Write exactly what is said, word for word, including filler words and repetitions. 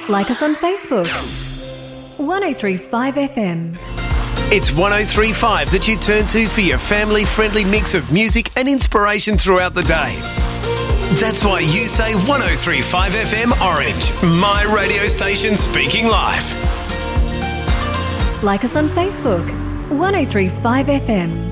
Like us on Facebook. one oh three point five F M. It's one oh three point five that you turn to for your family-friendly mix of music and inspiration throughout the day. That's why you say one oh three point five F M Orange, my radio station speaking live. Like us on Facebook. one oh three point five F M.